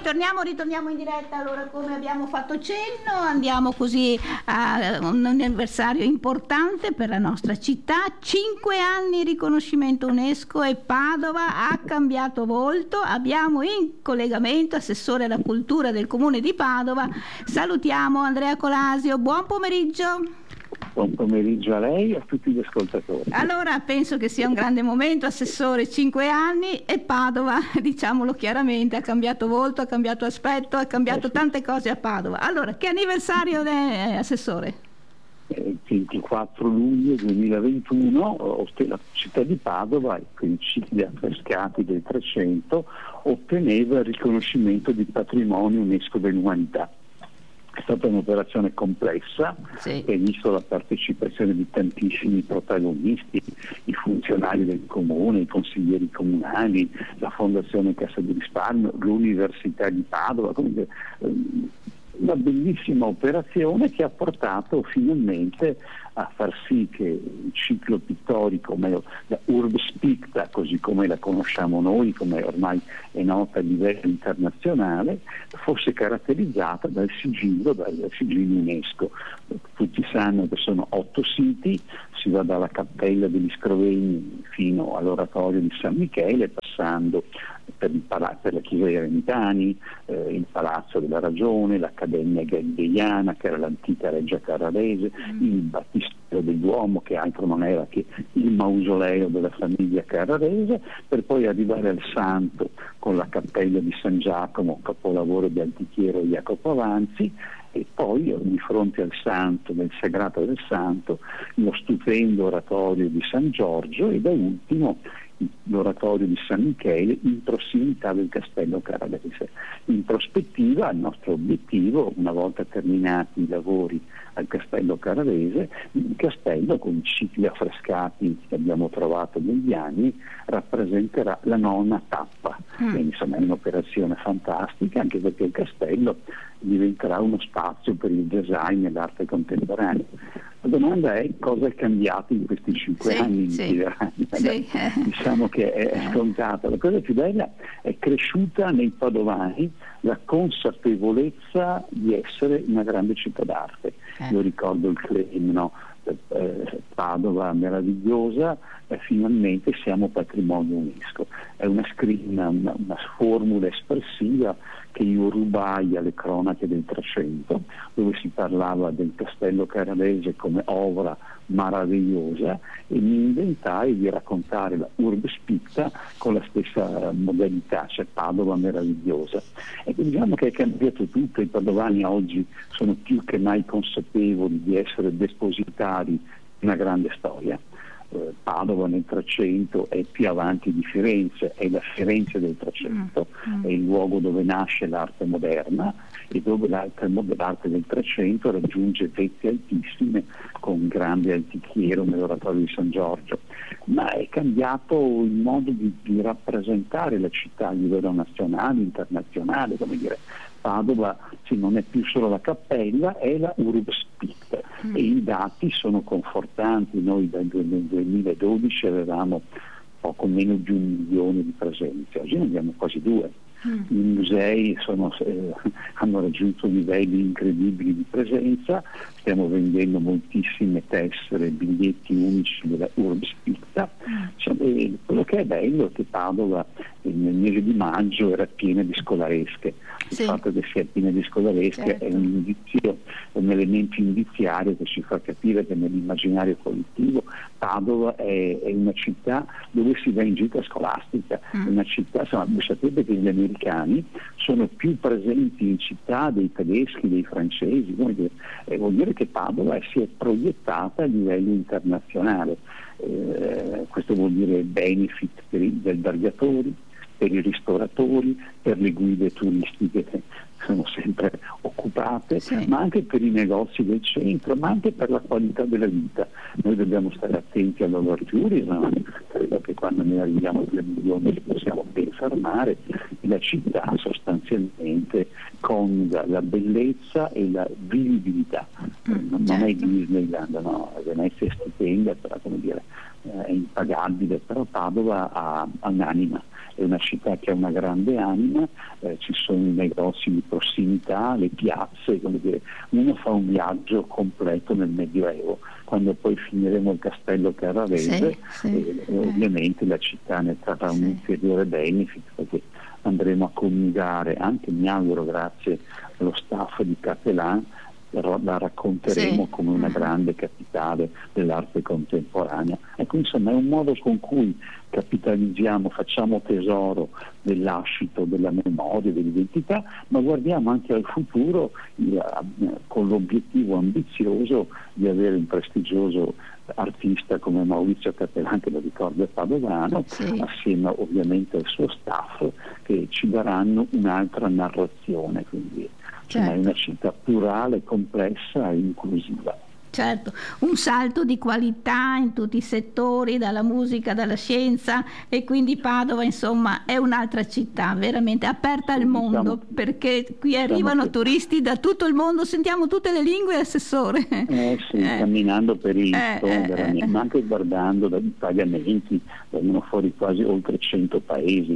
Ritorniamo in diretta. Allora, come abbiamo fatto cenno, andiamo così a un anniversario importante per la nostra città. 5 anni riconoscimento UNESCO e Padova ha cambiato volto. Abbiamo in collegamento assessore alla cultura del Comune di Padova. Salutiamo Andrea Colasio. Buon pomeriggio. Buon pomeriggio a lei e a tutti gli ascoltatori. Allora, penso che sia un grande momento, assessore, 5 anni e Padova, diciamolo chiaramente, ha cambiato volto, ha cambiato aspetto, ha cambiato tante cose a Padova. Allora, che anniversario è, assessore? 24 luglio 2021 la città di Padova, con i cicli affrescati del 300, otteneva il riconoscimento di patrimonio UNESCO dell'umanità. È stata un'operazione complessa, sì, che ha visto la partecipazione di tantissimi protagonisti, i funzionari del comune, i consiglieri comunali, la Fondazione Cassa di Risparmio, l'Università di Padova, quindi una bellissima operazione che ha portato finalmente a far sì che il ciclo pittorico, meglio, la Urbs Picta, così come la conosciamo noi, come ormai è nota a livello internazionale, fosse caratterizzata dal sigillo UNESCO. Tutti sanno che sono 8 siti, si va dalla Cappella degli Scrovegni fino all'Oratorio di San Michele, passando per la Chiesa dei Ermitani, il Palazzo della Ragione, l'Accademia Galileiana, che era l'antica Reggia Carrarese, il Battistero del Duomo, che altro non era che il mausoleo della famiglia Carrarese, per poi arrivare al Santo con la Cappella di San Giacomo, capolavoro di Altichiero Jacopo Avanzi, e poi di fronte al Santo, nel Sagrato del Santo, lo stupendo Oratorio di San Giorgio e da ultimo l'Oratorio di San Michele in prossimità del Castello Carrarese. In prospettiva, il nostro obiettivo, una volta terminati i lavori al Castello Carrarese, il castello con i cicli affrescati che abbiamo trovato negli anni rappresenterà la 9ª tappa. Quindi insomma è un'operazione fantastica, anche perché il castello diventerà uno spazio per il design e l'arte contemporanea. La domanda è cosa è cambiato in questi 5 anni? Sì. Diciamo che è scontata. La cosa più bella è cresciuta nei padovani la consapevolezza di essere una grande città d'arte. Io ricordo il claim, no? Padova meravigliosa, finalmente siamo patrimonio UNESCO. È una formula espressiva che io rubai alle cronache del 300, dove si parlava del Castello Carrarese come opera meravigliosa, e mi inventai di raccontare la Urbs Picta con la stessa modalità, cioè Padova meravigliosa. E diciamo che è cambiato tutto. I padovani oggi sono più che mai consapevoli di essere depositari di una grande storia. Padova nel 300 è più avanti di Firenze, è la Firenze del 300, è il luogo dove nasce l'arte moderna e dove l'arte del 300 raggiunge vette altissime con grande altichiero nell'Oratorio di San Giorgio. Ma è cambiato il modo di rappresentare la città a livello nazionale, internazionale, come dire. Padova non è più solo la cappella, è la Urbs Picta e i dati sono confortanti. Noi nel 2012 avevamo poco meno di 1 milione di presenze, oggi ne abbiamo quasi 2. I musei hanno raggiunto livelli incredibili di presenza, stiamo vendendo moltissime tessere, biglietti unici della Urbs Picta. Quello che è bello è che Padova nel mese di maggio era piena di scolaresche. Il fatto che sia piena di scolaresche è un indizio, un elemento indiziario che ci fa capire che nell'immaginario collettivo Padova è una città dove si va in gita scolastica, una città, voi sapete che gli americani sono più presenti in città dei tedeschi, dei francesi, vuol dire che Padova si è proiettata a livello internazionale. Questo vuol dire benefit per gli albergatori, per i ristoratori, per le guide turistiche che sono sempre occupate, ma anche per i negozi del centro, ma anche per la qualità della vita. Noi dobbiamo stare attenti all'overtourism, credo che quando noi arriviamo a 2 milioni ci possiamo ben fermare, e la città sostanzialmente coniuga la bellezza e la vivibilità. Non è Disneyland, no? Venezia è stupenda, però come dire, è impagabile, però Padova ha un'anima è una città che ha una grande anima, ci sono i negozi di prossimità, le piazze, come dire, uno fa un viaggio completo nel Medioevo. Quando poi finiremo il castello Carrarese, ovviamente la città ne trarrà un ulteriore benefit, perché andremo a coniugare, anche mi auguro grazie allo staff di Cattelan, la racconteremo come una grande capitale dell'arte contemporanea. Ecco, insomma, è un modo con cui capitalizziamo, facciamo tesoro del lascito, della memoria, dell'identità, ma guardiamo anche al futuro con l'obiettivo ambizioso di avere un prestigioso artista come Maurizio Cattelan, che lo ricordo è padovano, assieme ovviamente al suo staff, che ci daranno un'altra narrazione, quindi è una città plurale, complessa e inclusiva. Certo, un salto di qualità in tutti i settori, dalla musica, dalla scienza, e quindi Padova insomma è un'altra città veramente aperta al mondo, perché qui arrivano turisti da tutto il mondo, sentiamo tutte le lingue, Assessore. Camminando per il veramente, ma anche guardando dai pagamenti, vengono fuori quasi oltre 100 paesi,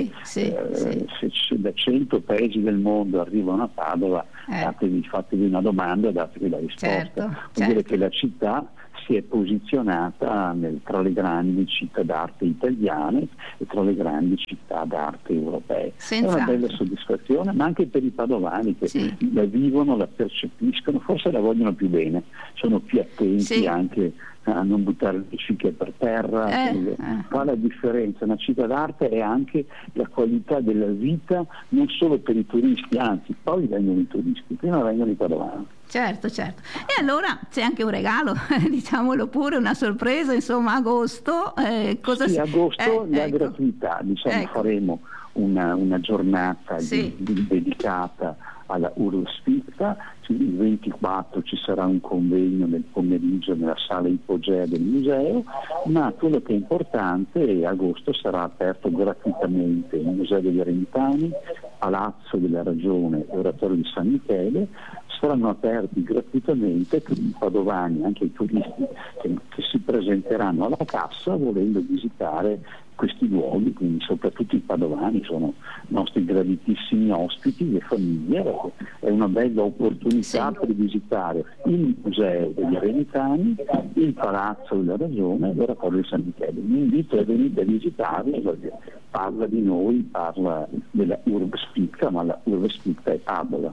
se da 100 paesi del mondo arrivano a Padova, fatevi una domanda e datevi la risposta. Vuol dire che la città si è posizionata tra le grandi città d'arte italiane e tra le grandi città d'arte europee. È una bella soddisfazione, ma anche per i padovani che la vivono, la percepiscono, forse la vogliono più bene, sono più attenti anche a non buttare le biciclette per terra. Fa la differenza. Una città d'arte è anche la qualità della vita, non solo per i turisti, anzi poi vengono i turisti, prima vengono i padovani. Certo. E allora c'è anche un regalo, diciamolo pure, una sorpresa, insomma, agosto. Agosto la gratuità, faremo una giornata dedicata alla Urbspicta. Il 24 ci sarà un convegno nel pomeriggio nella sala ipogea del museo, ma quello che è importante è che agosto sarà aperto gratuitamente il Museo degli Eremitani, Palazzo della Ragione e Oratorio di San Michele. Saranno aperti gratuitamente per i padovani, anche i turisti che si presenteranno alla cassa volendo visitare questi luoghi, quindi soprattutto i padovani sono nostri graditissimi ospiti, le famiglie. È una bella opportunità per visitare il Museo degli Eremitani, il Palazzo della Ragione e l'Oratorio di San Michele. Vi invito a venire a visitarli, perché parla di noi, parla della Urbspicta, ma la Urbspicta è Padova.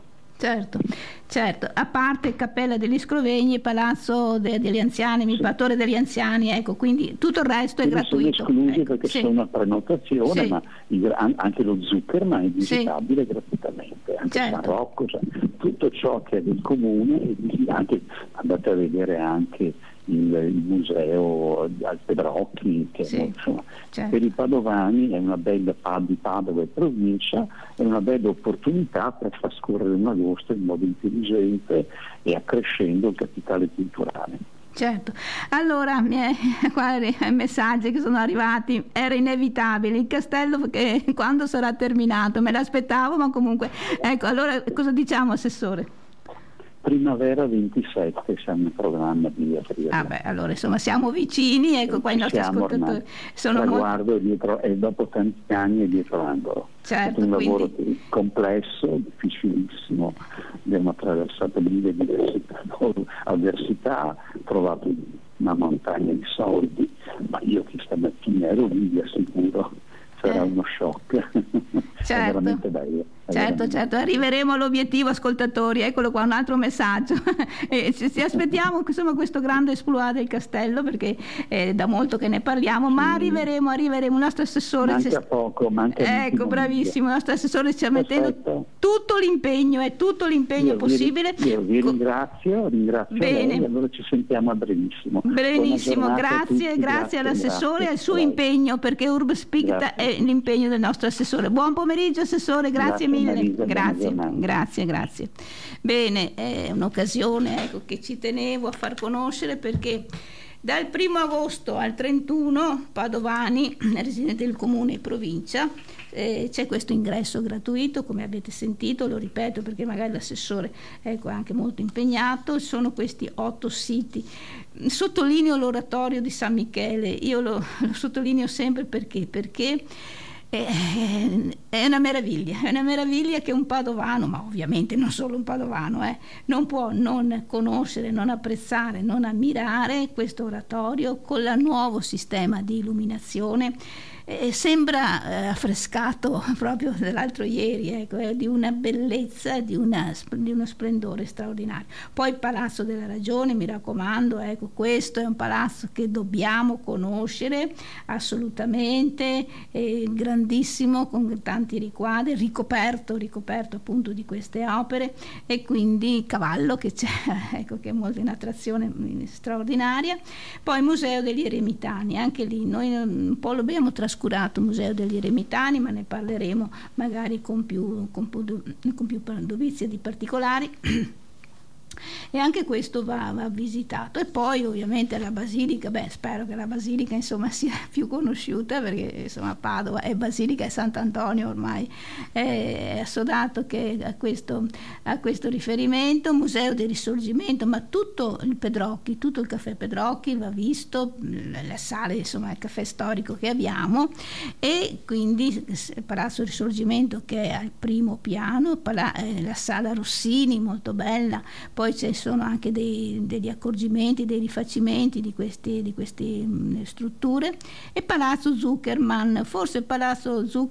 Certo, a parte Cappella degli Scrovegni, Palazzo degli Anziani, Mipattore degli Anziani, ecco, quindi tutto il resto è gratuito. Sono esclusi perché sono a prenotazione, ma anche lo Zuckerman è visitabile gratuitamente, anche San Rocco, tutto ciò che è del comune, anche andate a vedere anche il museo al Pedrocchi, che per i padovani è una bella di Padova e provincia, è una bella opportunità per far scorrere un agosto in modo intelligente e accrescendo il capitale culturale. Certo, allora messaggi che sono arrivati, era inevitabile il castello, perché quando sarà terminato me l'aspettavo, ma comunque ecco, allora cosa diciamo, Assessore? Primavera 27 siamo in programma di aprirla. Allora insomma siamo vicini, ecco qua i nostri ascoltatori sono guardo dietro, e dopo tanti anni è dietro l'angolo. È un lavoro complesso, difficilissimo, abbiamo attraversato mille avversità, trovato una montagna di soldi, ma io che stamattina ero lì, vi assicuro, sarà uno shock. È veramente bello. Certo, arriveremo all'obiettivo, ascoltatori, eccolo qua un altro messaggio. Ci aspettiamo insomma questo grande esploit del castello, perché è da molto che ne parliamo, ma arriveremo. Il nostro assessore manca poco, ecco, bravissimo, il nostro assessore ci sta mettendo tutto l'impegno possibile. Io vi ringrazio bene. Lei, allora ci sentiamo a brevissimo. Benissimo, grazie all'assessore e al suo impegno, perché Urbspicta è l'impegno del nostro assessore. Buon pomeriggio, assessore, grazie mille. Marisa, grazie. Bene, è un'occasione che ci tenevo a far conoscere, perché dal 1 agosto al 31 padovani, residenti del comune e provincia, c'è questo ingresso gratuito, come avete sentito, lo ripeto perché magari l'assessore è anche molto impegnato. Sono questi 8 siti. Sottolineo l'oratorio di San Michele, io lo sottolineo sempre perché È una meraviglia che un padovano, ma ovviamente non solo un padovano, non può non conoscere, non apprezzare, non ammirare questo oratorio con il nuovo sistema di illuminazione. Sembra affrescato proprio dell'altro ieri, ecco, di una bellezza, di uno splendore straordinario. Poi il Palazzo della Ragione, mi raccomando, ecco, questo è un palazzo che dobbiamo conoscere assolutamente, grandissimo, con tanti riquadri, ricoperto appunto di queste opere, e quindi Cavallo che c'è, ecco, che è molto un'attrazione straordinaria. Poi il Museo degli Eremitani, anche lì noi un po' lo abbiamo trascurato, Museo degli Eremitani, ma ne parleremo magari con più dovizia di particolari. E anche questo va visitato. E poi ovviamente la Basilica, spero che la Basilica insomma sia più conosciuta, perché insomma Padova è Basilica e Sant'Antonio ormai è assodato che a questo riferimento. Museo del Risorgimento, ma tutto il Pedrocchi, tutto il caffè Pedrocchi va visto, le sale, insomma il caffè storico che abbiamo, e quindi il Palazzo Risorgimento che è al primo piano, la sala Rossini molto bella, poi ci sono anche degli accorgimenti, dei rifacimenti di queste strutture, e Palazzo Zuckerman, forse Palazzo Zuckerman